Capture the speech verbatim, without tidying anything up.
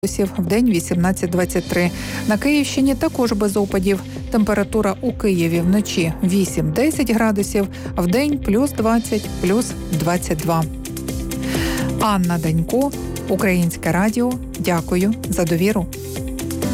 вдень вісімнадцять двадцять три. На Київщині також без опадів. Температура у Києві вночі вісім-десять градусів, а вдень плюс двадцять, плюс двадцять два. Анна Данько, Українське радіо. Дякую за довіру.